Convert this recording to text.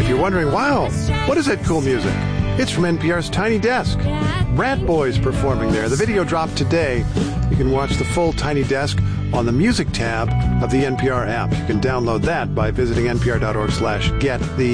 If you're wondering, wow, what is that cool music? It's from NPR's Tiny Desk. Rat Boys performing there. The video dropped today. You can watch the full Tiny Desk on the music tab of the NPR app. You can download that by visiting npr.org/get.